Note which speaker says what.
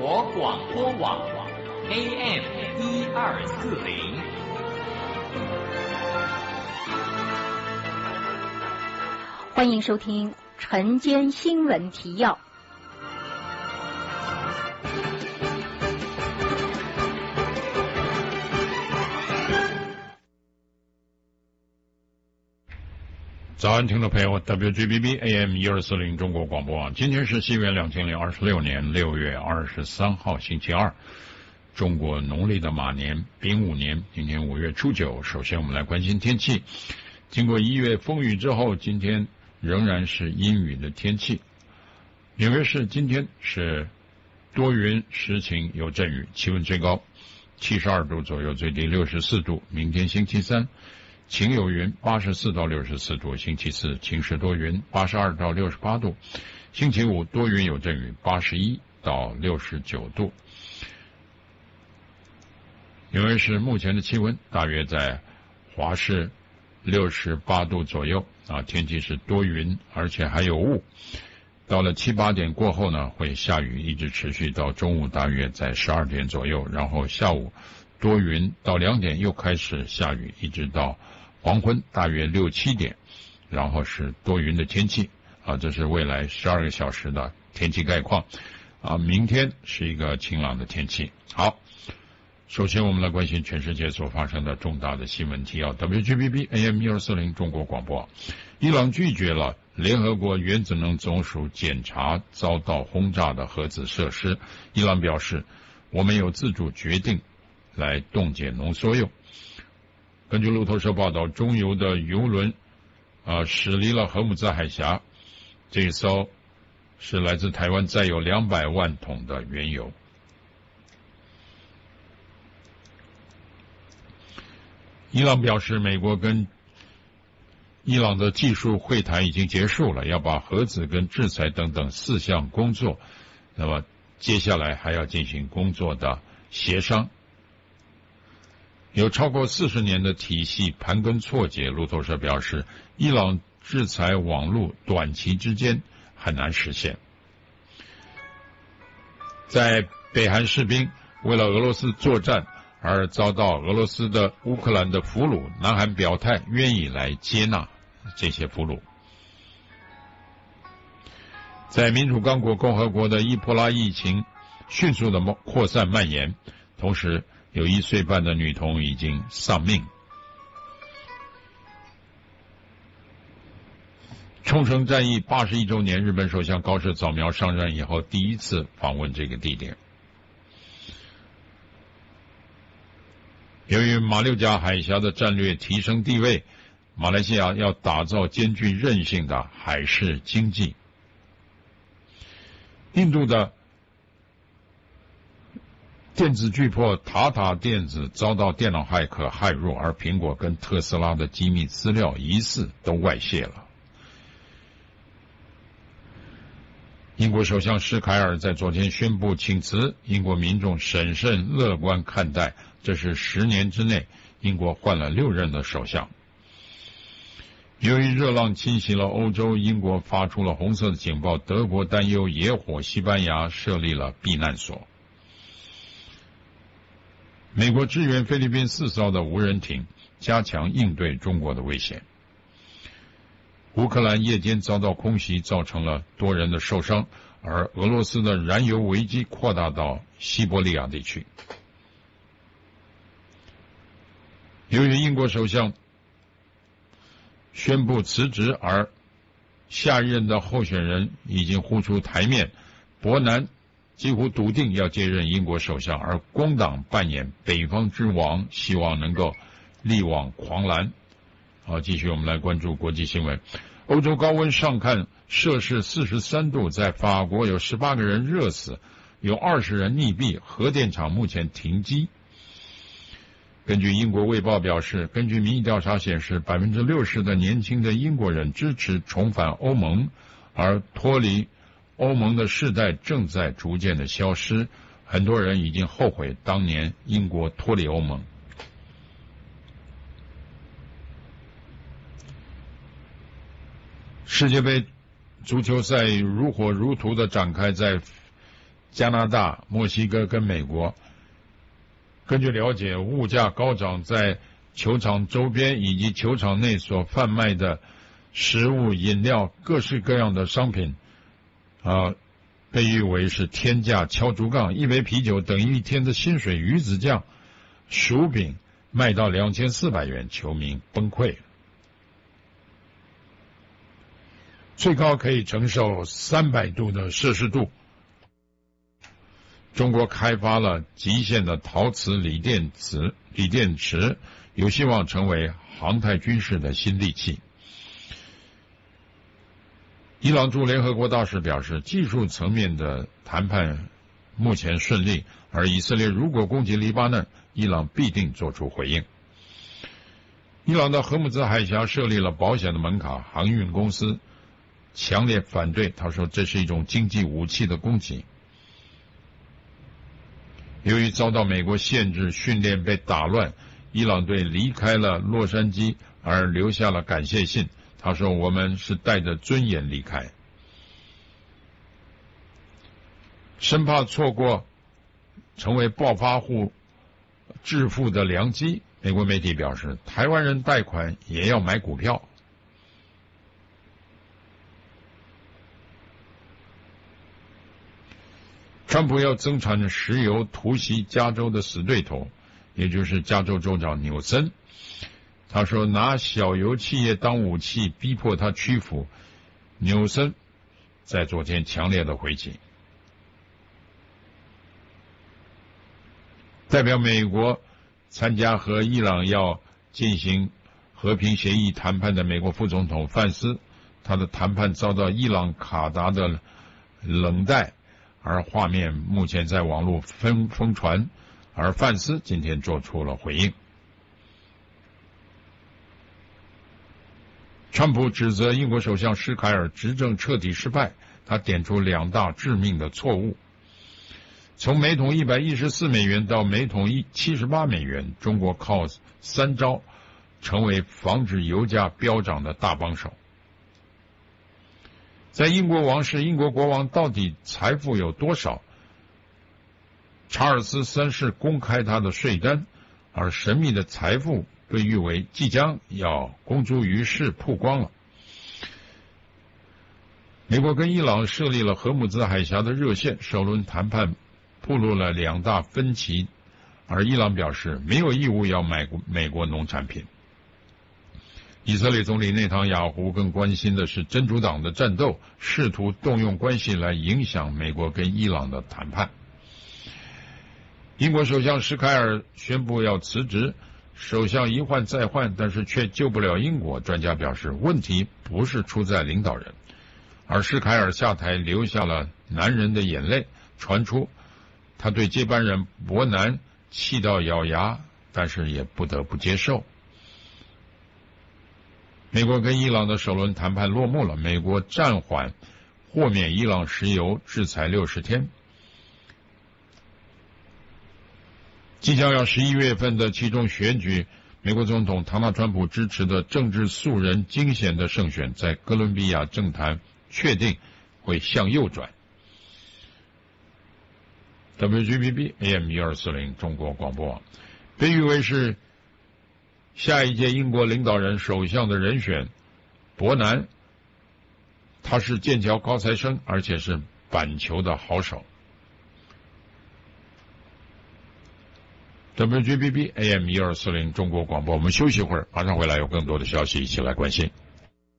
Speaker 1: 国广播网 AM1240。
Speaker 2: 欢迎收听晨间新闻提要。
Speaker 3: 早安，听众朋友 ，WGBB AM1240 中国广播网，今天是西元2026年6月23号，星期二，中国农历的马年丙午年，今天5月初9。首先，我们来关心天气。经过1月风雨之后，今天仍然是阴雨的天气。纽约市今天是多云时晴有阵雨，气温最高72度左右，最低64度。明天星期三晴有云，84到64度；星期四晴时多云，82到68度；星期五多云有阵雨，81到69度。纽约市目前的气温大约在华氏68度左右啊，天气是多云，而且还有雾。到了7、8点过后呢，会下雨，一直持续到中午，大约在12点左右，然后下午多云，到2点又开始下雨，一直到黄昏大约6、7点，然后是多云的天气啊，这是未来12个小时的天气概况啊。明天是一个晴朗的天气。好，首先我们来关心全世界所发生的重大的新闻提要。WGBB AM1240 中国广播，伊朗拒绝了联合国原子能总署检查遭到轰炸的核子设施。伊朗表示，我们有自主决定来冻结浓缩铀。根据路透社报道，中油的油轮驶离了荷姆兹海峡，这一艘是来自台湾，载有200万桶的原油。伊朗表示，美国跟伊朗的技术会谈已经结束了，要把核子跟制裁等等4项工作，那么接下来还要进行工作的协商。有超过40年的体系盘根错节，路透社表示，伊朗制裁网络短期之间很难实现。在北韩士兵为了俄罗斯作战而遭到俄罗斯的乌克兰的俘虏，南韩表态愿意来接纳这些俘虏。在民主刚果共和国的伊波拉疫情迅速的扩散蔓延，同时有1岁半的女童已经丧命。冲绳战役81周年，日本首相高市早苗上任以后第一次访问这个地点。由于马六甲海峡的战略提升地位，马来西亚要打造兼具韧性的海事经济。印度的电子巨擘塔塔电子遭到电脑骇客骇入，而苹果跟特斯拉的机密资料疑似都外泄了。英国首相施凯尔在昨天宣布请辞，英国民众审慎乐观看待，这是10年之内英国换了6任的首相。由于热浪侵袭了欧洲，英国发出了红色的警报，德国担忧野火，西班牙设立了避难所。美国支援菲律宾4艘的无人艇，加强应对中国的危险。乌克兰夜间遭到空袭，造成了多人的受伤，而俄罗斯的燃油危机扩大到西伯利亚地区。由于英国首相宣布辞职，而下任的候选人已经呼出台面，伯南几乎笃定要接任英国首相，而工党扮演北方之王，希望能够力挽狂澜。好，继续我们来关注国际新闻。欧洲高温上看摄氏43度，在法国有18个人热死，有20人溺毙，核电厂目前停机。根据英国卫报表示，根据民意调查显示，60%的年轻的英国人支持重返欧盟，而脱离欧盟的世代正在逐渐的消失，很多人已经后悔当年英国脱离欧盟。世界杯足球赛如火如荼的展开，在加拿大、墨西哥跟美国。根据了解，物价高涨，在球场周边以及球场内所贩卖的食物、饮料、各式各样的商品，被誉为是天价敲竹杠，一杯啤酒等于一天的薪水，鱼子酱、薯饼卖到2400元，球迷崩溃。最高可以承受300度的摄氏度。中国开发了极限的陶瓷锂电池，有希望成为航太军事的新利器。伊朗驻联合国大使表示，技术层面的谈判目前顺利，而以色列如果攻击黎巴嫩，伊朗必定做出回应。伊朗的荷姆兹海峡设立了保险的门槛，航运公司强烈反对，他说这是一种经济武器的攻击。由于遭到美国限制，训练被打乱，伊朗队离开了洛杉矶，而留下了感谢信。他说我们是带着尊严离开，生怕错过成为暴发户致富的良机。美国媒体表示，台湾人贷款也要买股票。川普要增产石油，突袭加州的死对头，也就是加州州长纽森。他说拿小油企业当武器，逼迫他屈服。纽森在昨天强烈的回击。代表美国参加和伊朗要进行和平协议谈判的美国副总统范斯，他的谈判遭到伊朗卡达的冷待，而画面目前在网络疯传，而范斯今天做出了回应。川普指责英国首相施凯尔执政彻底失败，他点出2大致命的错误。从每桶114美元到每桶78美元，中国靠3招成为防止油价飙涨的大帮手。在英国王室，英国国王到底财富有多少？查尔斯3世公开他的税单，而神秘的财富被誉为即将要公诸于世曝光了。美国跟伊朗设立了荷姆兹海峡的热线，首轮谈判暴露了2大分歧，而伊朗表示没有义务要买美国农产品。以色列总理内塔尼亚胡更关心的是真主党的战斗，试图动用关系来影响美国跟伊朗的谈判。英国首相施凯尔宣布要辞职，首相一换再换，但是却救不了英国。专家表示，问题不是出在领导人，而施凯尔下台留下了男人的眼泪。传出他对接班人伯南气到咬牙，但是也不得不接受。美国跟伊朗的首轮谈判落幕了，美国暂缓豁免伊朗石油制裁60天。即将要11月份的期中选举，美国总统唐纳川普支持的政治素人惊险的胜选，在哥伦比亚政坛确定会向右转。WGBB AM 1240中国广播网，被誉为是下一届英国领导人首相的人选伯南，他是剑桥高材生，而且是板球的好手。WGBB AM 1240中国广播，我们休息一会儿，马上回来有更多的消息一起来关心。